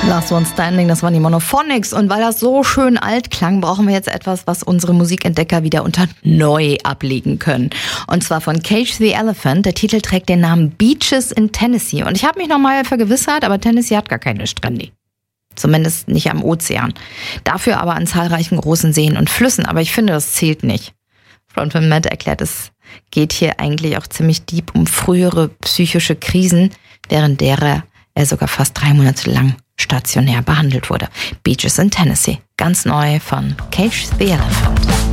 Last One Standing, das waren die Monophonics. Und weil das so schön alt klang, brauchen wir jetzt etwas, was unsere Musikentdecker wieder unter neu ablegen können. Und zwar von Cage the Elephant. Der Titel trägt den Namen Beaches in Tennessee. Und ich habe mich nochmal vergewissert, aber Tennessee hat gar keine Strände. Zumindest nicht am Ozean. Dafür aber an zahlreichen großen Seen und Flüssen. Aber ich finde, das zählt nicht. Frontman Matt erklärt, es geht hier eigentlich auch ziemlich deep um frühere psychische Krisen, während derer er sogar fast 3 Monate lang stationär behandelt wurde. Beaches in Tennessee, ganz neu von Cage the Elephant.